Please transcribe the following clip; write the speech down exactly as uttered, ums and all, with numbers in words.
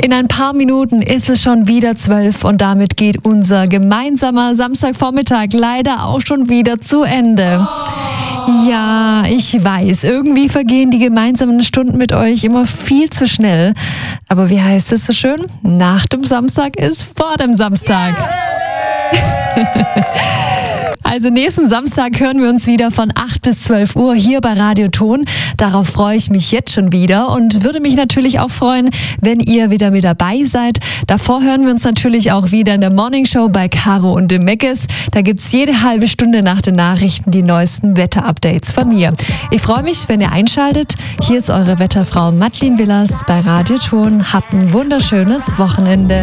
In ein paar Minuten ist es schon wieder zwölf und damit geht unser gemeinsamer Samstagvormittag leider auch schon wieder zu Ende. Ja, ich weiß, irgendwie vergehen die gemeinsamen Stunden mit euch immer viel zu schnell. Aber wie heißt es so schön? Nach dem Samstag ist vor dem Samstag. Also nächsten Samstag hören wir uns wieder von acht bis zwölf Uhr hier bei Radio Ton. Darauf freue ich mich jetzt schon wieder und würde mich natürlich auch freuen, wenn ihr wieder mit dabei seid. Davor hören wir uns natürlich auch wieder in der Morning Show bei Caro und dem Meckes. Da gibt's jede halbe Stunde nach den Nachrichten die neuesten Wetterupdates von mir. Ich freue mich, wenn ihr einschaltet. Hier ist eure Wetterfrau Madeleine Willers bei Radio Ton. Habt ein wunderschönes Wochenende.